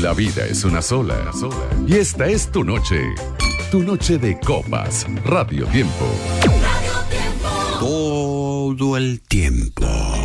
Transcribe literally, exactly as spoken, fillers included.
La vida es una sola, sola. Y esta es tu noche. Tu noche de copas. Radio Tiempo. Todo el tiempo.